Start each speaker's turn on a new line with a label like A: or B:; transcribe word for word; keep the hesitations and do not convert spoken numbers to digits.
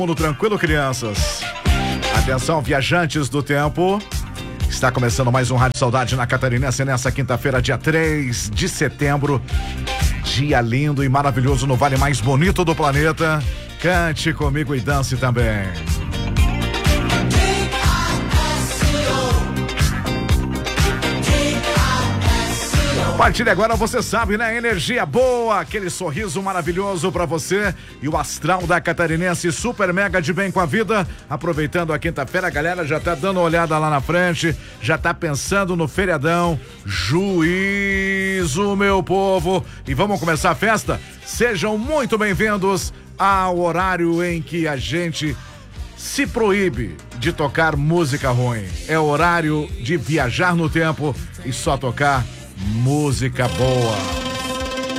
A: Mundo tranquilo, crianças? Atenção, viajantes do tempo. Está começando mais um Rádio Saudade na Catarinense nessa quinta-feira, dia três de setembro. Dia lindo e maravilhoso no vale mais bonito do planeta. Cante comigo e dance também. A partir de agora você sabe, né? Energia boa, aquele sorriso maravilhoso pra você e o astral da Catarinense super mega de bem com a vida. Aproveitando a quinta-feira, a galera já tá dando uma olhada lá na frente, já tá pensando no feriadão. Juízo, meu povo. E vamos começar a festa? Sejam muito bem-vindos ao horário em que a gente se proíbe de tocar música ruim. É horário de viajar no tempo e só tocar música boa.